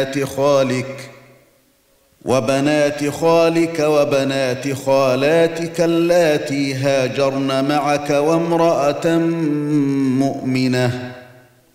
خالك وبنات خالك وبنات خالاتك اللاتي هاجرن معك وامرأة مؤمنة